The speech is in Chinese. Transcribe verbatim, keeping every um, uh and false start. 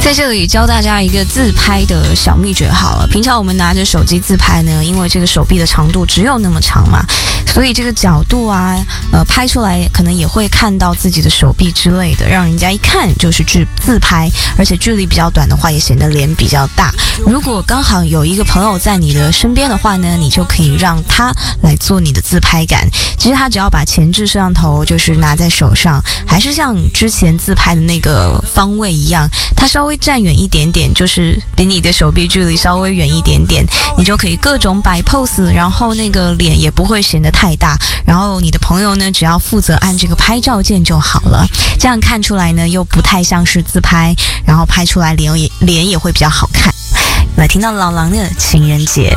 在这里教大家一个自拍的小秘诀好了。平常我们拿着手机自拍呢，因为这个手臂的长度只有那么长嘛，所以这个角度啊，呃，拍出来可能也会看到自己的手臂之类的，让人家一看就是自自拍，而且距离比较短的话，也显得脸比较大。如果刚好有一个朋友在你的身边的话呢，你就可以让他来做你的自拍杆。其实他只要把前置摄像头就是拿在手上，还是像之前自拍的那个方位一样，他稍微站远一点点，就是比你的手臂距离稍微远一点点，你就可以各种摆 pose， 然后那个脸也不会显得太大，然后你的朋友呢，只要负责按这个拍照键就好了。这样看出来呢，又不太像是自拍，然后拍出来脸也脸也会比较好看。来听到老狼的情人节。